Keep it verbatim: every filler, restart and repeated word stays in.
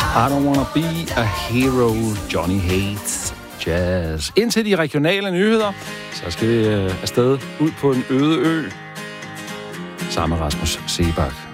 I don't wanna be a hero, Johnny Hates Jazz. Indtil de regionale nyheder, så skal vi øh, afsted ud på en øde ø sammen med Rasmus Seebach.